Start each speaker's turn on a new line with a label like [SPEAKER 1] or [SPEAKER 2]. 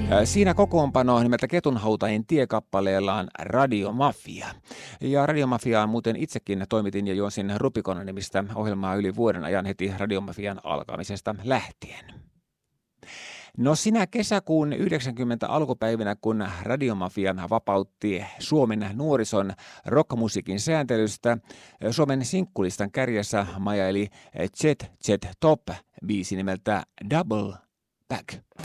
[SPEAKER 1] Siinä kokoonpano nimeltä Ketunhautajien tiekappaleellaan Radiomafia. Ja Radiomafiaa muuten itsekin toimitin ja juonsin Rubicon-nimistä ohjelmaa yli vuoden ajan heti Radiomafian alkamisesta lähtien. No sinä kesäkuun 90 alkupäivinä, kun Radiomafia vapautti Suomen nuorison rockmusiikin sääntelystä, Suomen sinkkulistan kärjessä majaili Jet Jet Top -biisi nimeltä Double Back.